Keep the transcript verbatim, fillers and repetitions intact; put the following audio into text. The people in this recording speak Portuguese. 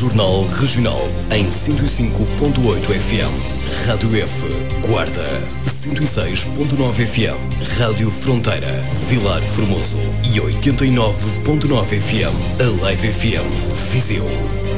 Jornal Regional em cento e cinco ponto oito F M. Rádio F, Guarda, cento e seis ponto nove F M. Rádio Fronteira, Vilar Formoso e oitenta e nove ponto nove F M. A Live F M, Viseu.